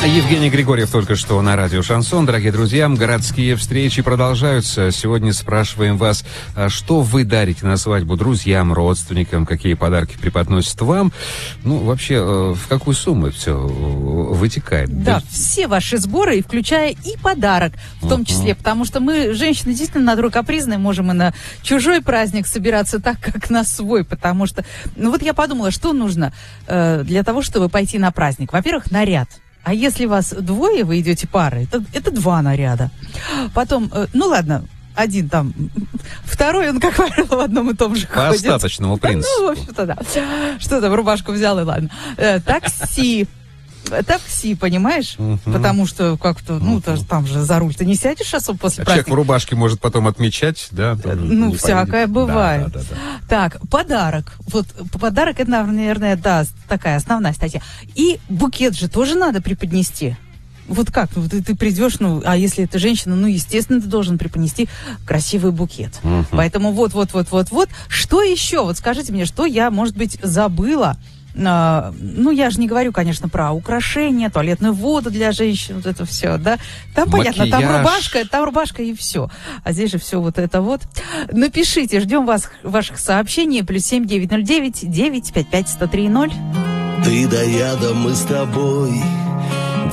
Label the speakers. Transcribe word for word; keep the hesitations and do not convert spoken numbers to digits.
Speaker 1: Евгений Григорьев только что на радио «Шансон». Дорогие друзья, городские встречи продолжаются. Сегодня спрашиваем вас, что вы дарите на свадьбу друзьям, родственникам, какие подарки преподносят вам. Ну, вообще, в какую сумму это все вытекает?
Speaker 2: Да, да, все ваши сборы, включая и подарок в том числе, uh-huh. потому что мы, женщины, действительно натура капризная, можем и на чужой праздник собираться так, как на свой, потому что, ну вот я подумала, что нужно э, для того, чтобы пойти на праздник. Во-первых, наряд. А если вас двое, вы идете парой, это, это два наряда. Потом, э, ну ладно, один там, второй, он, как правило, в одном и том же
Speaker 1: По
Speaker 2: ходит.
Speaker 1: По остаточному принципу.
Speaker 2: Ну, в общем-то, да. Что там, рубашку взял, и ладно. Э, такси. Такси, понимаешь? Uh-huh. Потому что как-то, ну, uh-huh. там же за руль ты не сядешь особо после
Speaker 1: а
Speaker 2: праздника.
Speaker 1: Человек в рубашке может потом отмечать, да?
Speaker 2: Ну, всякое поедет. Бывает. Да, да, да, да. Так, подарок. Вот подарок, это, наверное, да, такая основная статья. И букет же тоже надо преподнести. Вот как? Ну, ты, ты придешь, ну, а если это женщина, ну, естественно, ты должен преподнести красивый букет. Uh-huh. Поэтому вот-вот-вот-вот-вот. Что еще? Вот скажите мне, что я, может быть, забыла? Uh, ну, я же не говорю, конечно, про украшения, туалетную воду для женщин, вот это все, да. Там, макияж. Понятно, там рубашка, там рубашка и все. А здесь же все вот это вот. Напишите, ждем вас, ваших сообщений. Плюс семь девять ноль девять девять пять пять сто три ноль.
Speaker 3: Ты да я, да мы с тобой